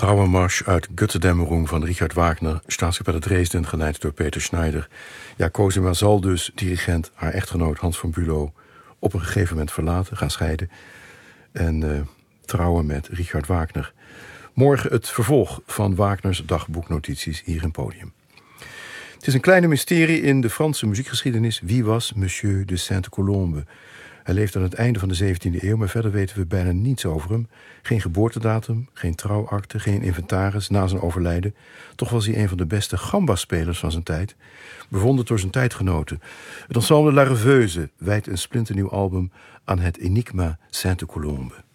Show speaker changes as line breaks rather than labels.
Trauermarsch uit Götterdämmerung van Richard Wagner, Staatskapelle Dresden, geleid door Peter Schneider. Ja, Cosima zal dus, dirigent, haar echtgenoot Hans van Bülow op een gegeven moment verlaten, gaan scheiden en trouwen met Richard Wagner. Morgen het vervolg van Wagners dagboeknotities hier in Podium. Het is een kleine mysterie in de Franse muziekgeschiedenis. Wie was Monsieur de Sainte-Colombe? Hij leefde aan het einde van de 17e eeuw, maar verder weten we bijna niets over hem. Geen geboortedatum, geen trouwakte, geen inventaris na zijn overlijden. Toch was hij een van de beste gamba-spelers van zijn tijd, bewonderd door zijn tijdgenoten. Het ensemble La Rêveuse wijdt een splinternieuw album aan het enigma Sainte-Colombe.